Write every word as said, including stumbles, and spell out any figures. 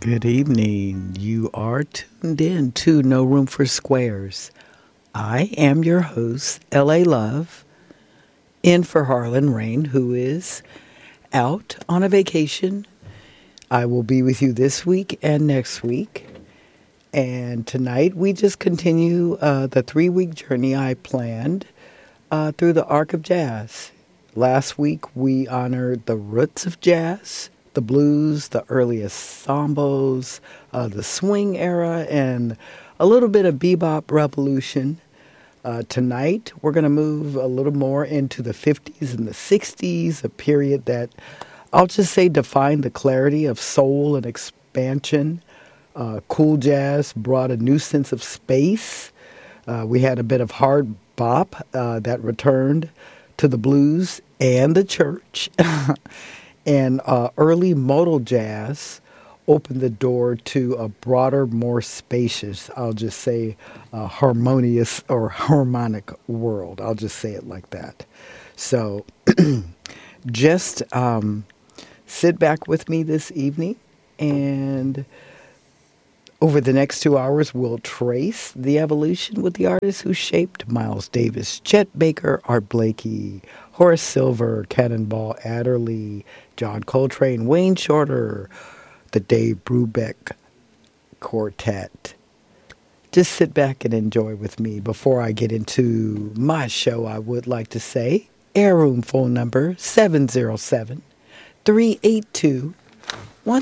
Good evening. You are tuned in to No Room for Squares. I am your host, L A Love, in for Harlan Rain, who is out on a vacation. I will be with you this week and next week. And tonight we just continue uh, the three-week journey I planned uh, through the arc of jazz. Last week we honored the roots of jazz, the blues, the earliest sambos, uh, the swing era, and a little bit of bebop revolution. Uh, tonight, we're going to move a little more into the fifties and the sixties, a period that I'll just say defined the clarity of soul and expansion. Uh, cool jazz brought a new sense of space. Uh, we had a bit of hard bop uh, that returned to the blues and the church. And uh, early modal jazz opened the door to a broader, more spacious, I'll just say, uh, harmonious or harmonic world. I'll just say it like that. So just um, sit back with me this evening, and over the next two hours, we'll trace the evolution with the artists who shaped Miles Davis, Chet Baker, Art Blakey, Horace Silver, Cannonball Adderley, John Coltrane, Wayne Shorter, the Dave Brubeck Quartet. Just sit back and enjoy with me. Before I get into my show, I would like to say, Air Room phone number seven zero seven, three eight two,